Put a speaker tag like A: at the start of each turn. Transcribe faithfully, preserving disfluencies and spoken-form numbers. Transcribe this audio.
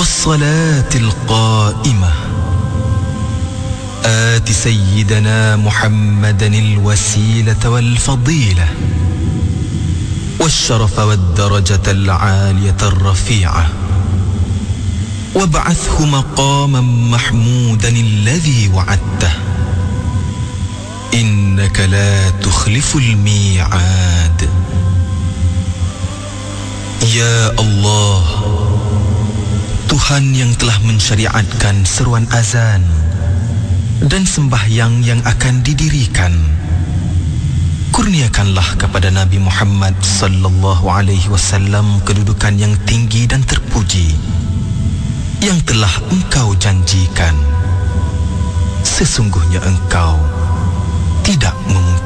A: والصلاة القائمة آت سيدنا محمدا الوسيلة والفضيلة والشرف والدرجة العالية الرفيعة وابعثه مقاما محمودا الذي وعدته إنك لا تخلف الميعاد. Ya Allah, Tuhan yang telah mensyariatkan seruan azan dan sembahyang yang akan didirikan, kurniakanlah kepada Nabi Muhammad sallallahu alaihi wasallam kedudukan yang tinggi dan terpuji yang telah Engkau janjikan. Sesungguhnya Engkau tidak mem